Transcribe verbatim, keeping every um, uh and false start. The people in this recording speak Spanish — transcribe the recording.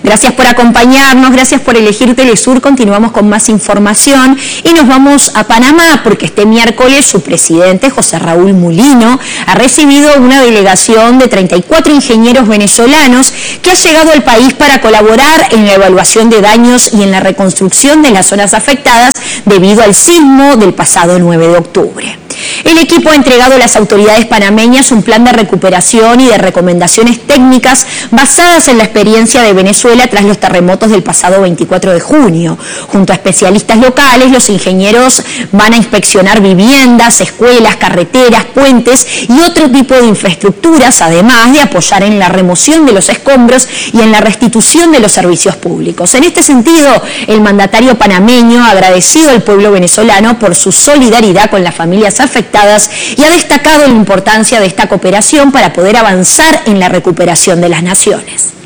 Gracias por acompañarnos, gracias por elegir Telesur. Continuamos con más información y nos vamos a Panamá porque este miércoles su presidente, José Raúl Mulino, ha recibido una delegación de treinta y cuatro ingenieros venezolanos que ha llegado al país para colaborar en la evaluación de daños y en la reconstrucción de las zonas afectadas debido al sismo del pasado nueve de octubre. El equipo ha entregado a las autoridades panameñas un plan de recuperación y de recomendaciones técnicas basadas en la experiencia de Venezuela tras los terremotos del pasado veinticuatro de junio. Junto a especialistas locales, los ingenieros van a inspeccionar viviendas, escuelas, carreteras, puentes y otro tipo de infraestructuras, además de apoyar en la remoción de los escombros y en la restitución de los servicios públicos. En este sentido, el mandatario panameño ha agradecido al pueblo venezolano por su solidaridad con las familias afectadas y ha destacado la importancia de esta cooperación para poder avanzar en la recuperación de las naciones.